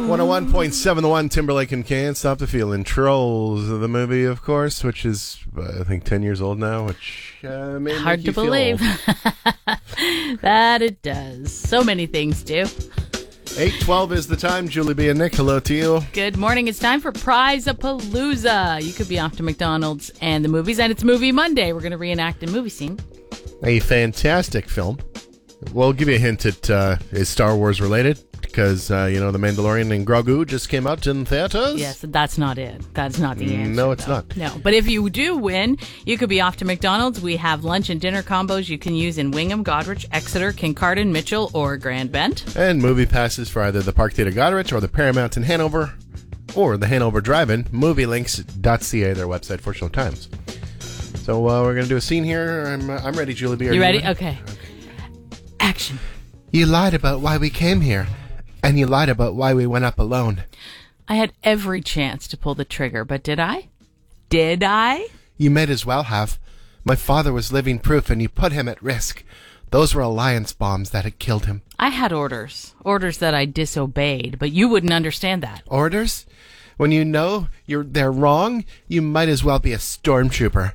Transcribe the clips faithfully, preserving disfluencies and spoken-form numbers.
one oh one point seven The One, Timberlake and Can't Stop the Feeling. Trolls, the movie, of course, which is, uh, I think, ten years old now, which uh, may Hard make you to believe. That it does. So many things do. eight twelve is the time. Julie B. and Nick, hello to you. Good morning. It's time for Prize-a-Palooza. You could be off to McDonald's and the movies, and it's Movie Monday. We're going to reenact a movie scene. A fantastic film. We'll give you a hint. It uh, is Star Wars related because, uh, you know, The Mandalorian and Grogu just came out in theaters. Yes, that's not it. That's not the answer. No, it's though. not. No, but if you do win, you could be off to McDonald's. We have lunch and dinner combos you can use in Wingham, Goderich, Exeter, Kincardine, Mitchell, or Grand Bend. And movie passes for either the Park Theatre Goderich or the Paramount in Hanover or the Hanover Drive-In, movie links dot c a, their website for showtimes. So uh, we're going to do a scene here. I'm uh, I'm ready, Julie B. Are You ready? ready? Okay. Action. You lied about why we came here, and you lied about why we went up alone. I had every chance to pull the trigger, but did I? Did I? You might as well have. My father was living proof, and you put him at risk. Those were Alliance bombs that had killed him. I had orders. Orders that I disobeyed, but you wouldn't understand that. Orders? When you know you're they're wrong, you might as well be a stormtrooper.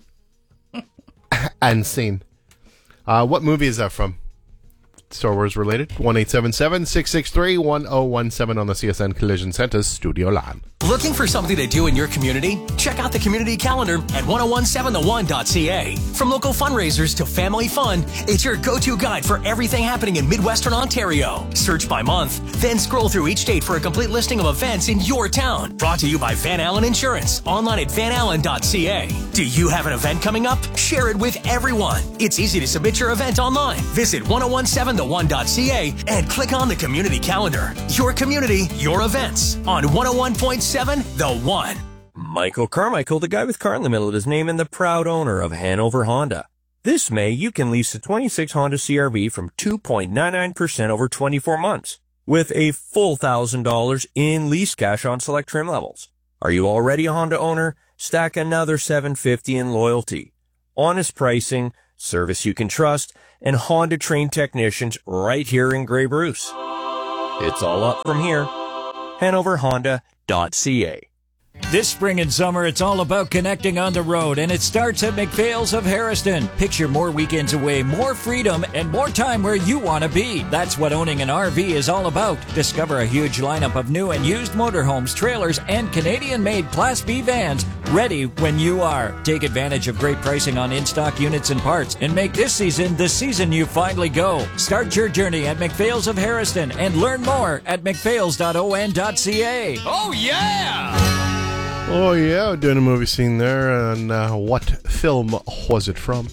And scene. Uh, what movie is that from? Star Wars related. one eight seven seven, six six three, one oh one seven on the C S N Collision Center's studio line. Looking for something to do in your community? Check out the community calendar at ten seventeen the one dot c a. From local fundraisers to family fun, it's your go-to guide for everything happening in Midwestern Ontario. Search by month, then scroll through each date for a complete listing of events in your town. Brought to you by Van Allen Insurance, online at van allen dot c a. Do you have an event coming up? Share it with everyone. It's easy to submit your event online. Visit ten seventeen the one dot c a and click on the community calendar. Your community, your events on one oh one point seven The One. Michael Carmichael, the guy with car in the middle of his name and the proud owner of Hanover Honda. This May, you can lease a twenty-six Honda C R V from two point nine nine percent over twenty-four months with a full one thousand dollars in lease cash on select trim levels. Are you already a Honda owner? Stack another seven hundred fifty dollars in loyalty. Honest pricing, service you can trust, and Honda trained technicians right here in Grey Bruce. It's all up from here. Hanover Honda dot c a. This spring and summer, it's all about connecting on the road, and it starts at McPhail's of Harrison. Picture more weekends away, more freedom, and more time where you want to be. That's what owning an R V is all about. Discover a huge lineup of new and used motorhomes, trailers, and Canadian-made Class B vans ready when you are. Take advantage of great pricing on in-stock units and parts, and make this season the season you finally go. Start your journey at McPhail's of Harrison and learn more at mcphails dot o n dot c a. Oh, yeah! Oh, yeah, doing a movie scene there. And uh, what film was it from?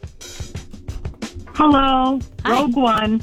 Hello, Hi. Rogue One.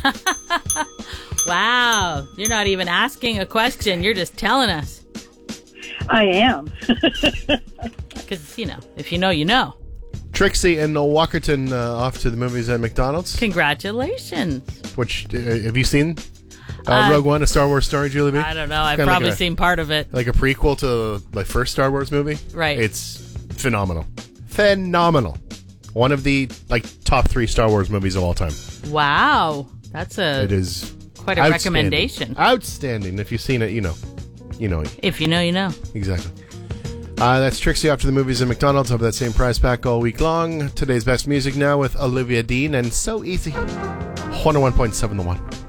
Wow. You're not even asking a question. You're just telling us. I am. Because, you know, if you know, you know. Trixie and Walkerton uh, off to the movies at McDonald's. Congratulations. Which, uh, have you seen uh, Uh, Rogue One, A Star Wars Story, Julie B? I don't know. I've Kinda probably like a, seen part of it. Like a prequel to the first Star Wars movie. Right. It's phenomenal. Phenomenal. One of the like top three Star Wars movies of all time. Wow. That's a It is quite a outstanding. recommendation. Outstanding. If you've seen it, you know. You know. If you know, you know. Exactly. Uh, that's Trixie after the movies at McDonald's. Have that same prize pack all week long. Today's best music now with Olivia Dean and So Easy. one oh one point seven The One.